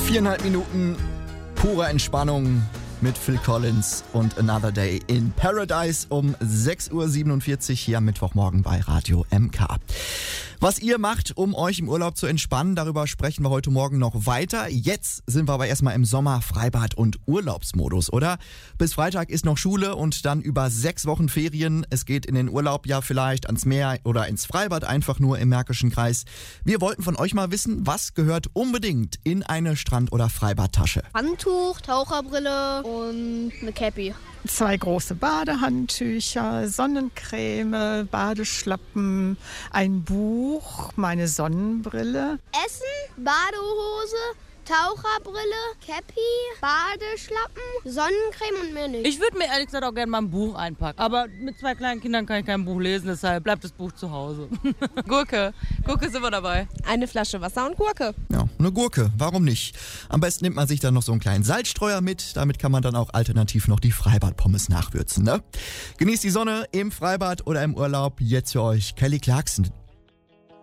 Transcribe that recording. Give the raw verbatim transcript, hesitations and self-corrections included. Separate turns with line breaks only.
Viereinhalb Minuten pure Entspannung mit Phil Collins und Another Day in Paradise um sechs Uhr siebenundvierzig hier am Mittwochmorgen bei Radio M K. Was ihr macht, um euch im Urlaub zu entspannen, darüber sprechen wir heute Morgen noch weiter. Jetzt sind wir aber erstmal im Sommer-, Freibad- und Urlaubsmodus, oder? Bis Freitag ist noch Schule und dann über sechs Wochen Ferien. Es geht in den Urlaub, ja vielleicht ans Meer oder ins Freibad, einfach nur im Märkischen Kreis. Wir wollten von euch mal wissen, was gehört unbedingt in eine Strand- oder Freibadtasche?
Handtuch, Taucherbrille und eine Cappy.
Zwei große Badehandtücher, Sonnencreme, Badeschlappen, ein Buch, meine Sonnenbrille.
Essen, Badehose, Taucherbrille, Cappy, Badeschlappen, Sonnencreme und mehr nicht.
Ich würde mir ehrlich gesagt auch gerne mal ein Buch einpacken. Aber mit zwei kleinen Kindern kann ich kein Buch lesen, deshalb bleibt das Buch zu Hause. Gurke. Gurke sind wir dabei.
Eine Flasche Wasser und Gurke.
Ja, eine Gurke, warum nicht? Am besten nimmt man sich dann noch so einen kleinen Salzstreuer mit. Damit kann man dann auch alternativ noch die Freibad-Pommes nachwürzen, ne? Genießt die Sonne im Freibad oder im Urlaub. Jetzt für euch Kelly Clarkson.